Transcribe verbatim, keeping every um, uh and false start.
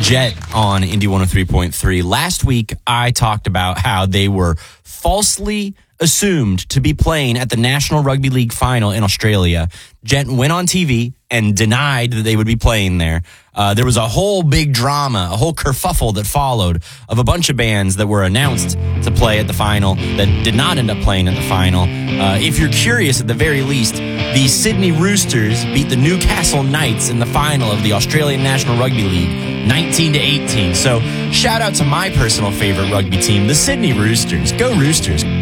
Jet on Indy one oh three point three. Last week, I talked about how they were falsely assumed to be playing at the National Rugby League final in Australia. Jet went on T V and denied that they would be playing there. Uh, there was a whole big drama, a whole kerfuffle that followed of a bunch of bands that were announced to play at the final that did not end up playing at the final. Uh, if you're curious, at the very least, the Sydney Roosters beat the Newcastle Knights in the final of the Australian National Rugby League, nineteen to eighteen. So shout out to my personal favorite rugby team, the Sydney Roosters. Go Roosters.